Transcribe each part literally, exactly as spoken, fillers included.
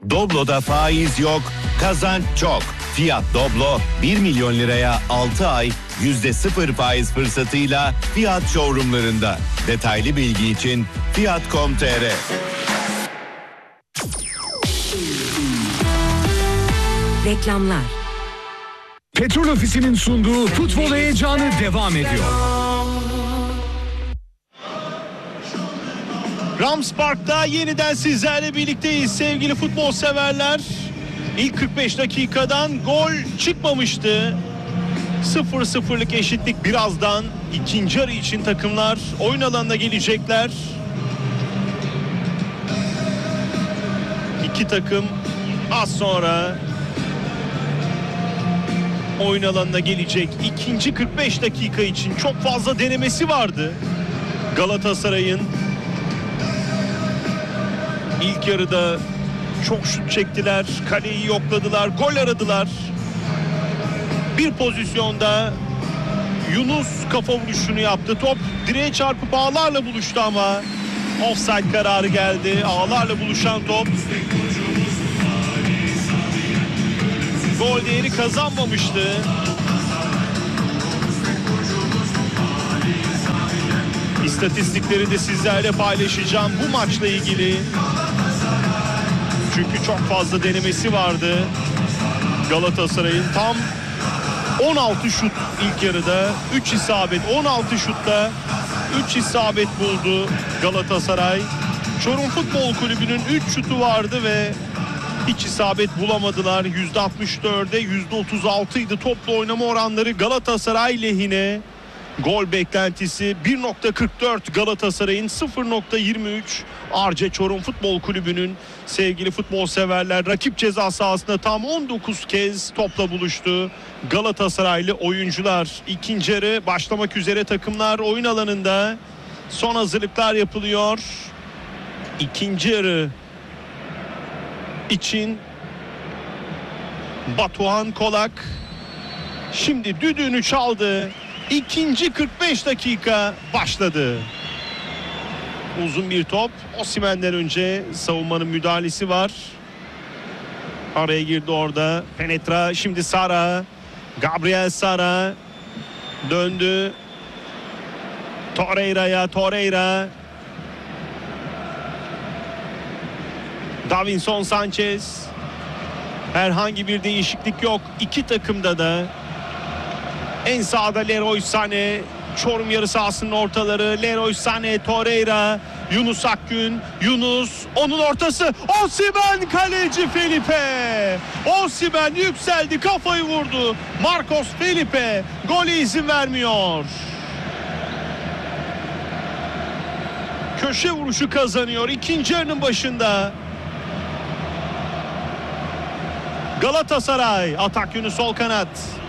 Doblo'da faiz yok, kazanç çok. Fiat Doblo bir milyon liraya altı ay yüzde sıfır faiz fırsatıyla Fiat showroomlarında. Detaylı bilgi için fiyat nokta com nokta tr. Reklamlar. Petrol Ofisi'nin sunduğu futbol heyecanı devam ediyor. Rams Park'ta yeniden sizlerle birlikteyiz sevgili futbol severler. İlk kırk beş dakikadan gol çıkmamıştı. sıfır sıfırlık eşitlik. Birazdan ikinci yarı için takımlar oyun alanına gelecekler. İki takım az sonra oyun alanına gelecek. İkinci kırk beş dakika için çok fazla denemesi vardı Galatasaray'ın. İlk yarıda çok şut çektiler, kaleyi yokladılar, gol aradılar. Bir pozisyonda Yunus kafa vuruşunu yaptı. Top direğe çarpıp ağlarla buluştu ama offside kararı geldi. Ağlarla buluşan top gol değeri kazanmamıştı. İstatistikleri de sizlerle paylaşacağım bu maçla ilgili. Çünkü çok fazla denemesi vardı Galatasaray'ın. Tam on altı şut ilk yarıda, üç isabet. on altı şutta üç isabet buldu Galatasaray. Çorum Futbol Kulübü'nün üç şutu vardı ve hiç isabet bulamadılar. yüzde altmış dörde yüzde otuz altı idi toplu oynama oranları Galatasaray lehine. Gol beklentisi bir nokta kırk dört Galatasaray'ın, sıfır nokta yirmi üç Arce Çorum Futbol Kulübü'nün. Sevgili futbol severler, rakip ceza sahasında tam on dokuz kez topla buluştu Galatasaraylı oyuncular. İkinci yarı başlamak üzere, takımlar oyun alanında, son hazırlıklar yapılıyor. İkinci yarı için Batuhan Kolak şimdi düdüğünü çaldı. İkinci kırk beş dakika başladı. Uzun bir top. Osimhen'den önce savunmanın müdahalesi var. Araya girdi orada. Penetra. Şimdi Sara. Gabriel Sara. Döndü. Torreira'ya. Torreira. Davinson Sanchez. Herhangi bir değişiklik yok. İki takımda da. En sağda Leroy Sané, Çorum yarı sahasının ortaları. Leroy Sané, Torreira, Yunus Akgün, Yunus, onun ortası. Osimhen, kaleci Felipe. Osimhen yükseldi, kafayı vurdu. Marcos Felipe gole izin vermiyor. Köşe vuruşu kazanıyor ikinci yarının başında. Galatasaray atak yönü sol kanat.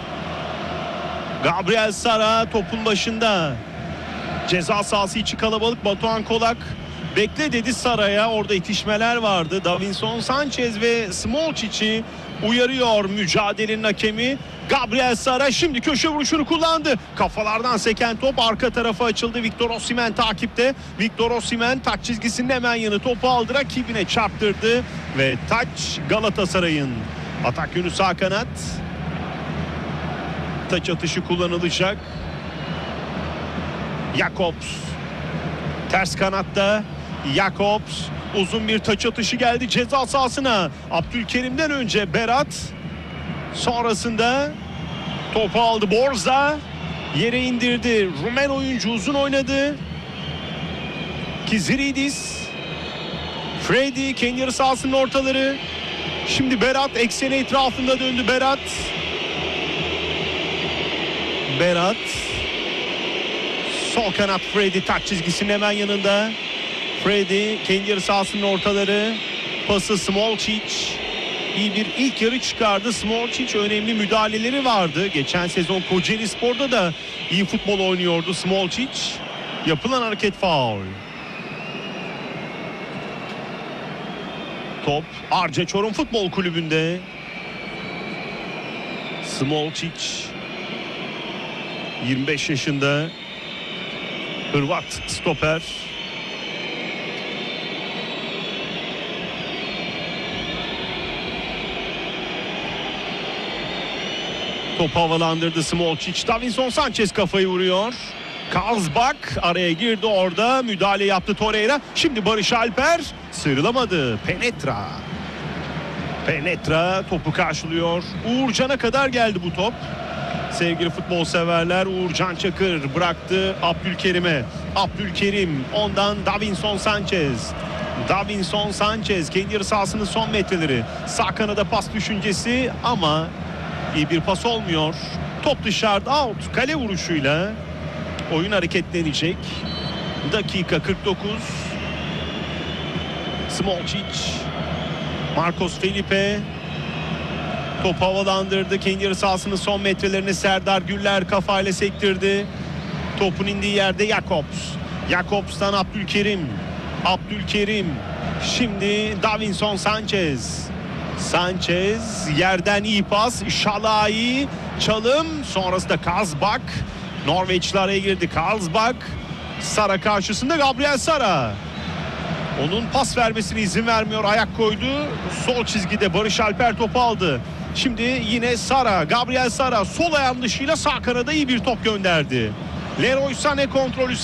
Gabriel Sara topun başında. Ceza sahası içi kalabalık. Batuhan Kolak bekle dedi Sara'ya. Orada itişmeler vardı. Davinson Sanchez ve Smolcic'i uyarıyor mücadelenin hakemi. Gabriel Sara şimdi köşe vuruşunu kullandı. Kafalardan seken top arka tarafa açıldı. Victor Osimhen takipte. Victor Osimhen taç çizgisinin hemen yanı, topu aldı, rakibine çarptırdı ve taç Galatasaray'ın. Atak yönü sağ kanat. Taç atışı kullanılacak. Jakobs ters kanatta. Jakobs uzun bir taç atışı geldi ceza sahasına. Abdülkerim'den önce Berat, sonrasında topu aldı Borza, yere indirdi. Rumen oyuncu uzun oynadı. Kiziridis, Freddy kendi yarı sahasının ortaları. Şimdi Berat ekseni etrafında döndü. Berat Berat sol kanat. Freddy taç çizgisinin hemen yanında. Freddy kendi yarı sahasının ortaları. Pası Smolcic. İyi bir ilk yarı çıkardı. Smolcic önemli müdahaleleri vardı. Geçen sezon Kocaeli Spor'da da iyi futbol oynuyordu Smolcic. Yapılan hareket faul. Top Arce Çorum Futbol Kulübü'nde. Smolcic yirmi beş yaşında Hırvat stoper. Topu havalandırdı Smolcic. Davinson Sanchez kafayı vuruyor. Karlsbach araya girdi, orada müdahale yaptı Torreira. Şimdi Barış Alper sıyrılamadı. Penetra. Penetra topu karşılıyor. Uğurcan'a kadar geldi bu top. Sevgili futbol severler, Uğurcan Çakır bıraktı Abdülkerim'e. Abdülkerim, ondan Davinson Sanchez. Davinson Sanchez kendi yarı sahasının son metreleri. Sağ kanada pas düşüncesi ama iyi bir pas olmuyor. Top dışarıda, out. Kale vuruşuyla oyun hareketlenecek. Dakika kırk dokuz. Smolcic, Marcos Felipe top havalandırdı. Kendi yarı sahasının son metrelerini Serdar Güller kafayla sektirdi. Topun indiği yerde Jakobs. Jakobs'tan Abdülkerim. Abdülkerim. Şimdi Davinson Sanchez. Sanchez yerden iyi pas. Şalai çalım. Sonrasında Karlsbach. Norveçli araya girdi. Karlsbach. Sara karşısında Gabriel Sara. Onun pas vermesine izin vermiyor. Ayak koydu. Sol çizgide Barış Alper topu aldı. Şimdi yine Sara. Gabriel Sara sol ayağın dışıyla sağ kanada iyi bir top gönderdi. Leroy Sané kontrolü